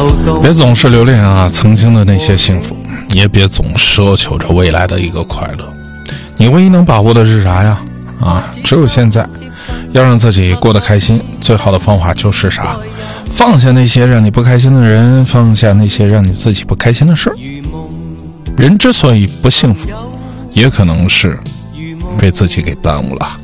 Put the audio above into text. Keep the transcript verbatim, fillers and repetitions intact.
别总是留恋啊曾经的那些幸福，也别总奢求着未来的一个快乐。你唯一能把握的是啥呀？啊，只有现在。要让自己过得开心，最好的方法就是啥？放下那些让你不开心的人，放下那些让你自己不开心的事。人之所以不幸福，也可能是被自己给耽误了。